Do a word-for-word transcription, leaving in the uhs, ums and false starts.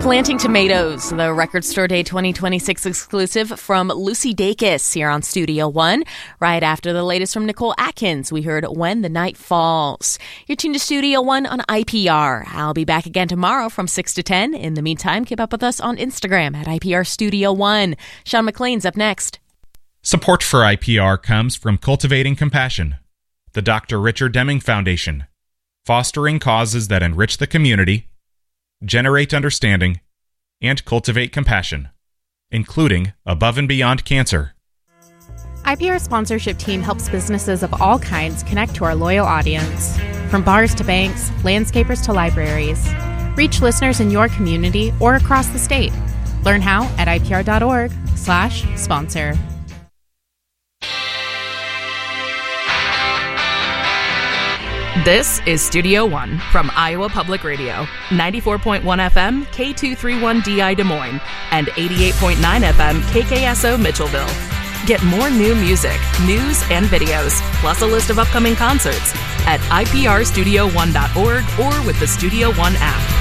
Planting Tomatoes, the Record Store Day twenty twenty-six exclusive from Lucy Dacus here on Studio One. Right after the latest from Nicole Atkins, we heard When the Night Falls. You're tuned to Studio One on I P R. I'll be back again tomorrow from six to ten. In the meantime, keep up with us on Instagram at I P R Studio One. Sean McLean's up next. Support for I P R comes from Cultivating Compassion, the Doctor Richard Deming Foundation, fostering causes that enrich the community, generate understanding, and cultivate compassion, including Above and Beyond Cancer. I P R sponsorship team helps businesses of all kinds connect to our loyal audience. From bars to banks, landscapers to libraries. Reach listeners in your community or across the state. Learn how at ipr.org slash sponsor. This is Studio One from Iowa Public Radio, ninety-four point one F M, K two thirty-one D I Des Moines, and eighty-eight point nine F M, K K S O Mitchellville. Get more new music, news, and videos, plus a list of upcoming concerts at I P R studio one dot org or with the Studio One app.